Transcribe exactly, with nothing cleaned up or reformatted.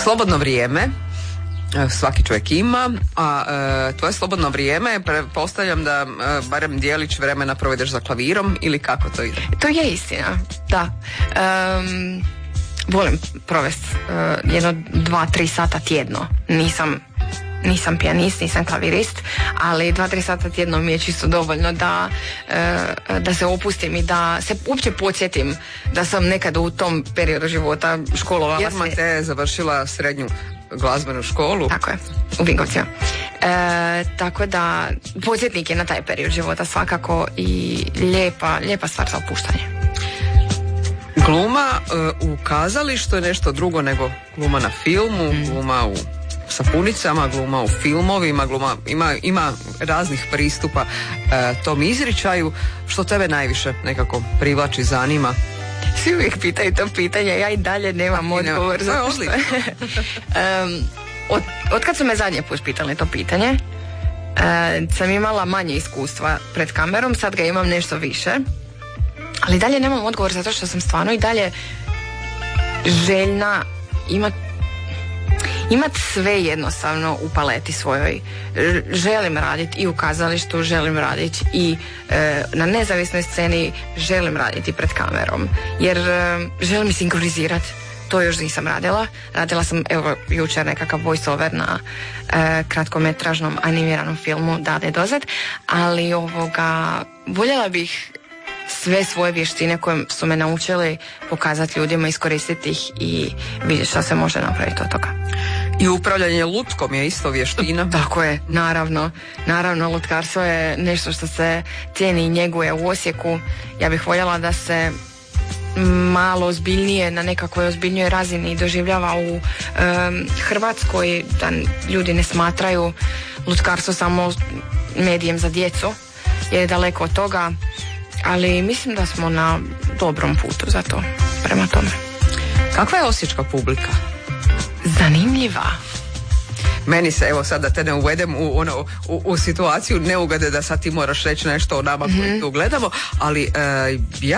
Slobodno vrijeme svaki čovjek ima, a e, tvoje slobodno vrijeme, pretpostavljam da e, barem dijelić vremena provedeš za klavirom ili kako to ide? To je istina, da. Um, volim provesti uh, jedno dva, tri sata tjedno. Nisam Nisam pijanist, nisam klavirist, ali dva, tri sata tjedno mi je čisto dovoljno da, uh, da se opustim i da se uopće podsjetim da sam nekad u tom periodu života školovala. Jer te je završila srednju glazbenu školu. Tako je, u Vinkovcima. E, tako da podsjetnik je na taj period života svakako i lijepa, lijepa stvar za opuštanje. Gluma uh, u kazalištu je nešto drugo nego gluma na filmu, mm. gluma u sapunicama, gluma u filmovima, gluma, ima, ima raznih pristupa uh, tom izričaju. Što tebe najviše nekako privlači, zanima? Svi uvijek pitaju to pitanje, ja i dalje nemam odgovor. To je odlično. um, od, od kad su me zadnje put pitali to pitanje, uh, sam imala manje iskustva pred kamerom, sad ga imam nešto više, ali dalje nemam odgovor zato što sam stvarno i dalje željna imat, imat sve jednostavno u paleti svojoj. Želim raditi i u kazalištu, želim raditi i e, na nezavisnoj sceni, želim raditi pred kamerom, jer e, želim sinkronizirati. To još nisam radila. Radila sam, evo, jučer nekakav voice-over na e, kratkometražnom animiranom filmu Dade Dozet, ali ovoga, voljela bih sve svoje vještine koje su me naučili pokazati ljudima, iskoristiti ih i vidjeti što se može napraviti od toga. I upravljanje lutkom je isto vještina. Tako je, naravno. Naravno, lutkarstvo je nešto što se cijeni i njeguje u Osijeku. Ja bih voljela da se malo ozbiljnije, na nekakvoj ozbiljnijoj razini doživljava u um, Hrvatskoj, da ljudi ne smatraju lutkarstvo samo medijem za djecu, jer je daleko od toga, ali mislim da smo na dobrom putu za to, prema tome. Kakva je osječka publika? Zanimljiva. Meni se, evo sad da te ne uvedem u, ono, u, u situaciju neugode da sad ti moraš reći nešto o nama mm-hmm. koji tu gledamo, ali uh, ja